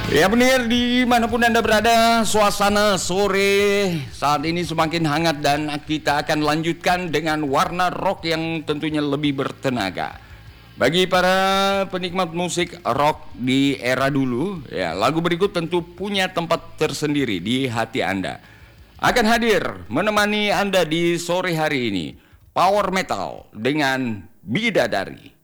Ya pendengar dimanapun Anda berada, suasana sore saat ini semakin hangat dan kita akan lanjutkan dengan warna rock yang tentunya lebih bertenaga. Bagi para penikmat musik rock di era dulu, ya lagu berikut tentu punya tempat tersendiri di hati Anda. Akan hadir menemani Anda di sore hari ini, Power Metal dengan Bidadari.